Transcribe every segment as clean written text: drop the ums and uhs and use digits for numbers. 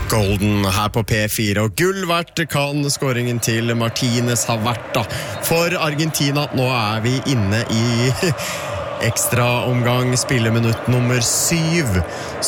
Golden her på P4, og gull verdt kan skåringen til Martinez ha vært da. For Argentina, nå vi inne i ekstra omgang, spilleminutt nummer 7.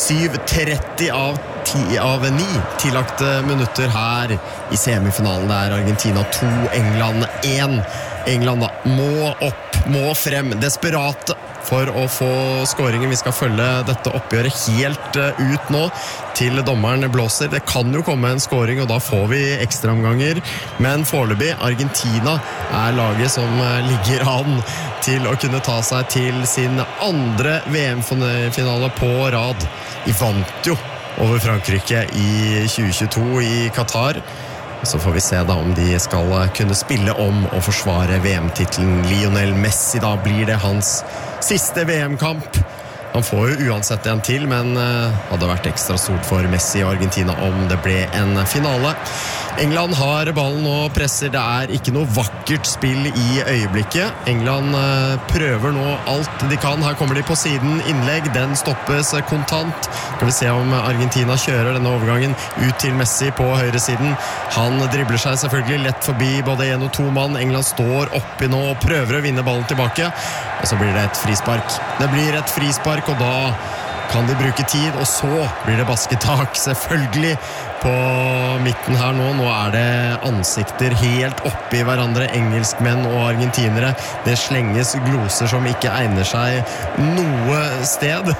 7:30 av 9 tillagte minutter her i semifinalen. Det Argentina 2, England 1. England da må opp, må frem, desperate for å få skåringen. Vi skal følge dette oppgjøret helt ut nå til dommeren blåser. Det kan jo komme en skåring, og da får vi ekstraomganger. Men foreløpig, Argentina laget som ligger an til å kunne ta seg til sin andre VM-finale på rad. De vant jo over Frankrike i 2022 i Qatar. Så får vi se da om de skal kunne spille om og forsvare VM-titelen. Lionel Messi, da blir det hans siste VM-kamp. Han får jo uansett en til, men hadde vært ekstra stort for Messi og Argentina om det ble en finale. England har ballen og presser. Det ikke noe vakkert spill i øyeblikket. England prøver nå alt de kan. Her kommer de på siden, innlegg. Den stoppes kontant. Skal vi se om Argentina kjører denne overgangen ut til Messi på høyre siden. Han dribler seg selvfølgelig lett forbi både 1 og 2 mann. England står oppi nå og prøver å vinne ballen tilbake. Og så blir det et frispark. Det blir et frispark, og da kan de bruke tid, og så blir det basketak selvfølgelig på midten her nå. Nå det ansikter helt oppi hverandre, engelskmenn og argentinere. Det slenges gloser som ikke egner seg noe sted.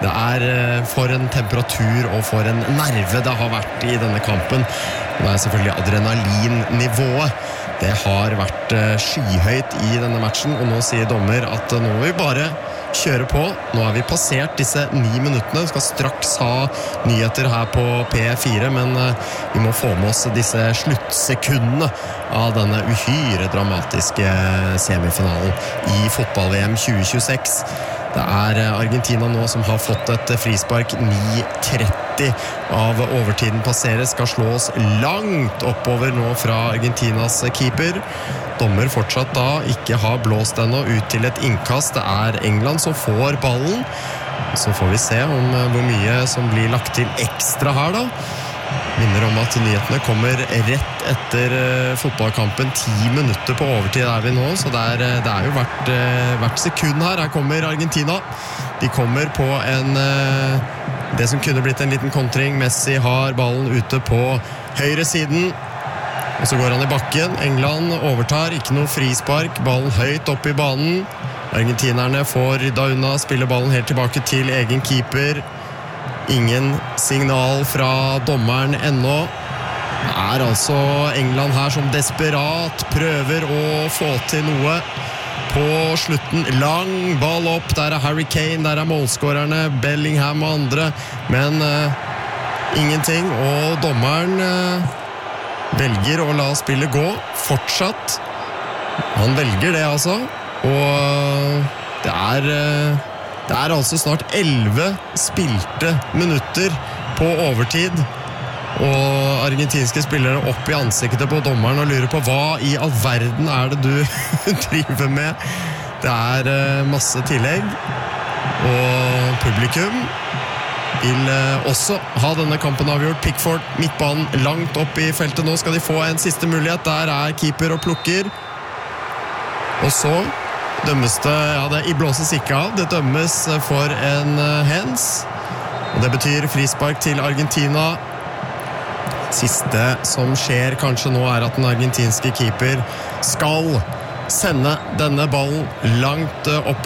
Det for en temperatur og for en nerve det har vært i denne kampen. Det selvfølgelig adrenalinnivået. Det har vært skyhøyt i denne matchen, og nå sier dommer at nå må vi bare kjøre på. Nå vi passert disse 9 minuttene. Vi skal straks ha nyheter her på P4, men vi må få med oss disse sluttsekundene av denne uhyre dramatiske semifinalen i fotball-VM 2026. Det Argentina nå som har fått et frispark. 9:30 av overtiden passeres, skal slås langt oppover nå fra Argentinas keeper. Dommer fortsatt da ikke har blåst ennå ut til et innkast. Det England som får ballen. Så får vi se om hvor mye som blir lagt til ekstra her da. Minner om at nyhetene kommer rett etter fotballkampen. 10 minutter på overtid vi nå, så det jo hvert sekund her. Her kommer Argentina. De kommer på det som kunne blitt en liten kontring. Messi har ballen ute på høyre siden. Og så går han i bakken. England overtar, ikke noe frispark. Ballen høyt opp i banen. Argentinerne får rydda unna, spiller ballen helt tilbake til egen keeper. Ingen signal fra dommeren ennå. Det altså England her som desperat prøver å få til noe på slutten. Lang ball opp, der Harry Kane, der målskårerne, Bellingham og andre. Men ingenting, og dommeren velger å la spillet gå fortsatt. Han velger det altså, og det altså snart 11 spilte minutter på overtid, og argentinske spillere opp i ansiktet på dommeren og lurer på hva i all verden det du driver med. Det masse tillegg, og publikum vil også ha denne kampen avgjort. Pickford, midtbanen, langt opp i feltet. Nå skal de få en siste mulighet. Der keeper og plukker. Og så dømmes det, det blåses ikke av. Det dømmes for en hands. Og det betyr frispark til Argentina. Siste som skjer kanskje nå at den argentinske keeper skal sende denne ballen langt opp